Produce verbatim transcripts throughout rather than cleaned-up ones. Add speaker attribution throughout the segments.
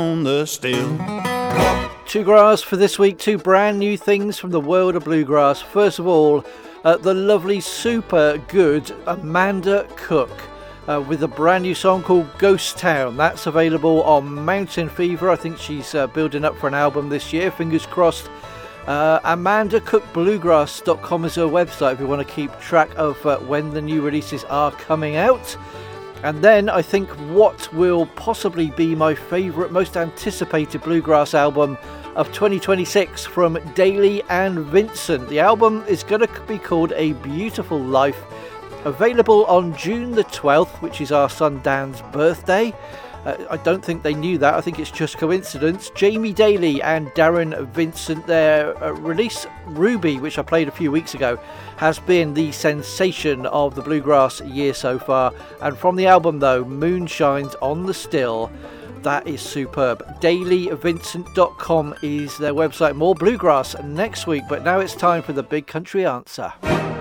Speaker 1: on the still.
Speaker 2: Two grass for this week, two brand new things from the world of bluegrass. First of all, uh, the lovely, super good Amanda Cook uh, with a brand new song called Ghost Town. That's available on Mountain Fever. I think she's uh, building up for an album this year, fingers crossed. Uh, amanda cook bluegrass dot com is her website if you want to keep track of uh, when the new releases are coming out. And then I think what will possibly be my favourite, most anticipated bluegrass album of twenty twenty-six from Daly and Vincent. The album is going to be called A Beautiful Life, available on June the twelfth, which is our son Dan's birthday. Uh, I don't think they knew that. I think it's just coincidence. Jamie Daly and Darren Vincent, their uh, release Ruby, which I played a few weeks ago, has been the sensation of the bluegrass year so far. And from the album though, Moonshines on the Still, that is superb. daily vincent dot com is their website. More bluegrass next week, but now it's time for the Big Country Answer.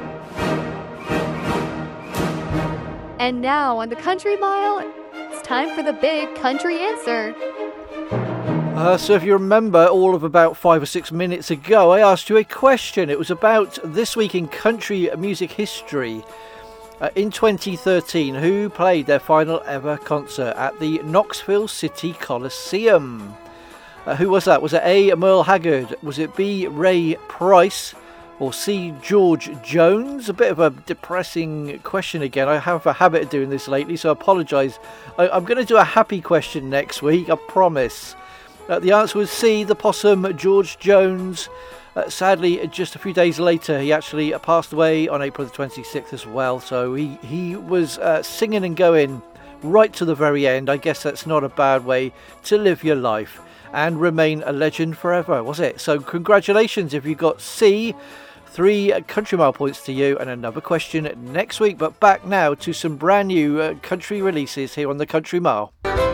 Speaker 3: And now on the Country Mile, it's time for the Big Country Answer.
Speaker 2: Uh, so if you remember, all of about five or six minutes ago, I asked you a question. It was about this week in country music history. Uh, in twenty thirteen, who played their final ever concert at the Knoxville City Coliseum? Uh, who was that? Was it A, Merle Haggard? Was it B, Ray Price? Or C, George Jones? A bit of a depressing question again. I have a habit of doing this lately, so I apologise. I, I'm going to do a happy question next week, I promise. Uh, the answer was C, the possum, George Jones. Uh, sadly, just a few days later, he actually passed away on April the twenty-sixth as well. So he, he was uh, singing and going right to the very end. I guess that's not a bad way to live your life and remain a legend forever, was it? So congratulations if you got C. Three Country Mile points to you, and another question next week. But back now to some brand new uh, country releases here on the Country Mile.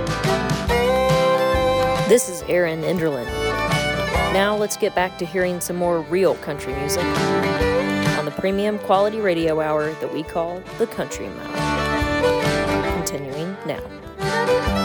Speaker 4: This is Erin Enderlin. Now let's get back to hearing some more real country music on the premium quality radio hour that we call the Country Mile.